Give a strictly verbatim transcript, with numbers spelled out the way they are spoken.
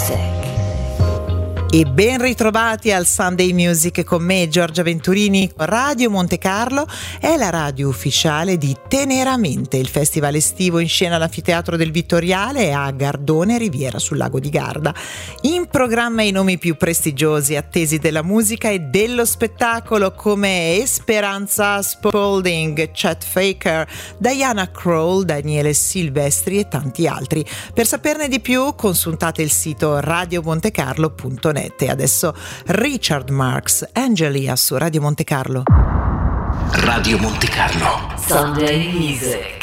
Music. E ben ritrovati al Sunday Music con me, Giorgia Venturini. Radio Monte Carlo è la radio ufficiale di Teneramente, il festival estivo in scena all'Anfiteatro del Vittoriale a Gardone, Riviera sul lago di Garda. In programma i nomi più prestigiosi e attesi della musica e dello spettacolo come Esperanza Spalding, Chet Faker, Diana Krall, Daniele Silvestri e tanti altri. Per saperne di più consultate il sito radio monte carlo punto net. E adesso Richard Marx, Angelia su Radio Monte Carlo. Radio Monte Carlo. Sunday Music.